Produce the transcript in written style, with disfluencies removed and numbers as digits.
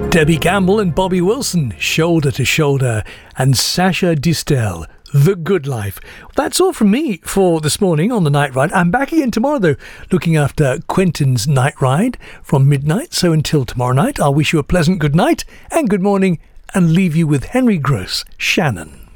Debbie Campbell and Bobby Wilson, Shoulder to Shoulder, and Sasha Distel, The Good Life. That's all from me for this morning on the Night Ride. I'm back again tomorrow, though, looking after Quentin's Night Ride from midnight. So until tomorrow night, I'll wish you a pleasant good night and good morning and leave you with Henry Gross, Shannon.